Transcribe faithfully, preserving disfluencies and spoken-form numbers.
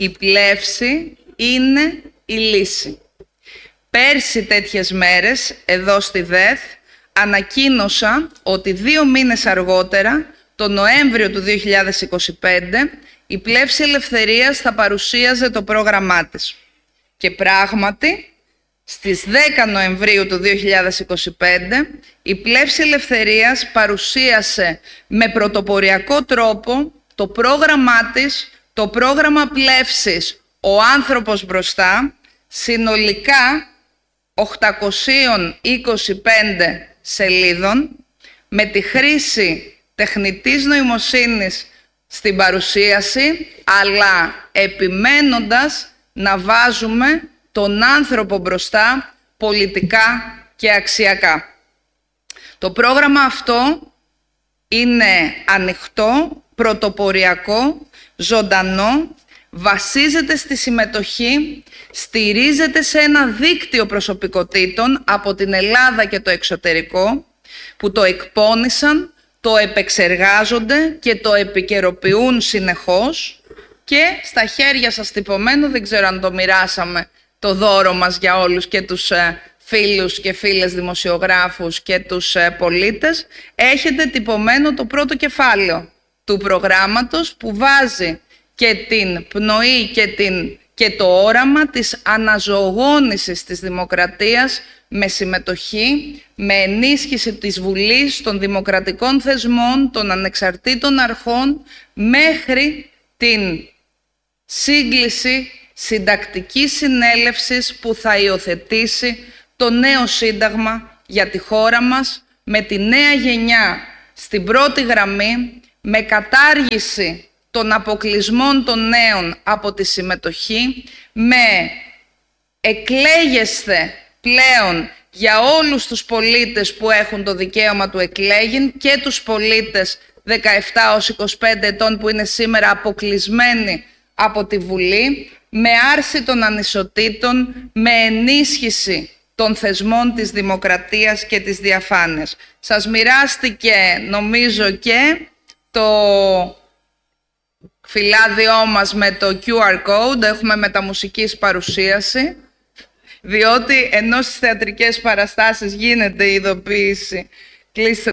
Η πλεύση είναι η λύση. Πέρσι τέτοιες μέρες, εδώ στη ΔΕΘ, ανακοίνωσα ότι δύο μήνες αργότερα, το Νοέμβριο του δύο χιλιάδες είκοσι πέντε, η Πλεύση Ελευθερίας θα παρουσίαζε το πρόγραμμά της. Και πράγματι, στις δέκα Νοεμβρίου του δύο χιλιάδες είκοσι πέντε, η Πλεύση Ελευθερίας παρουσίασε με πρωτοποριακό τρόπο το πρόγραμμά της, το πρόγραμμα Πλεύσης «Ο άνθρωπος μπροστά», συνολικά οκτακόσιες είκοσι πέντε σελίδων, με τη χρήση τεχνητής νοημοσύνης στην παρουσίαση, αλλά επιμένοντας να βάζουμε τον άνθρωπο μπροστά πολιτικά και αξιακά. Το πρόγραμμα αυτό είναι ανοιχτό, πρωτοποριακό, ζωντανό, βασίζεται στη συμμετοχή, στηρίζεται σε ένα δίκτυο προσωπικότητων από την Ελλάδα και το εξωτερικό, που το εκπώνησαν, το επεξεργάζονται και το επικαιροποιούν συνεχώς, και στα χέρια σας τυπωμένο, δεν ξέρω αν το μοιράσαμε το δώρο μας για όλους και τους φίλους και φίλες δημοσιογράφους και τους πολίτες, έχετε τυπωμένο το πρώτο κεφάλαιο του προγράμματος, που βάζει και την πνοή και, την, και το όραμα της αναζωογόνησης της δημοκρατίας με συμμετοχή, με ενίσχυση της Βουλής, των δημοκρατικών θεσμών, των ανεξαρτήτων αρχών, μέχρι την σύγκληση συντακτικής συνέλευσης που θα υιοθετήσει το νέο σύνταγμα για τη χώρα μας, με τη νέα γενιά στην πρώτη γραμμή, με κατάργηση των αποκλεισμών των νέων από τη συμμετοχή, με εκλέγεσθε πλέον για όλους τους πολίτες που έχουν το δικαίωμα του εκλέγην και τους πολίτες δεκαεπτά έως είκοσι πέντε ετών που είναι σήμερα αποκλεισμένοι από τη Βουλή, με άρση των ανισοτήτων, με ενίσχυση των θεσμών της δημοκρατίας και της διαφάνειας. Σας μοιράστηκε, νομίζω, και το φυλάδιό μας με το κιου αρ code, έχουμε μεταμουσικής παρουσίαση, διότι ενώ στις θεατρικές παραστάσεις γίνεται η ειδοποίηση «Κλείστε